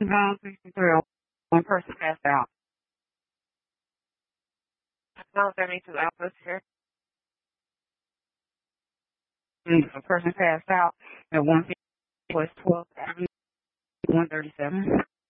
Zone 63, one person passed out. Zone 72, Alpha here. A person passed out at 150 West 12th Avenue, 137.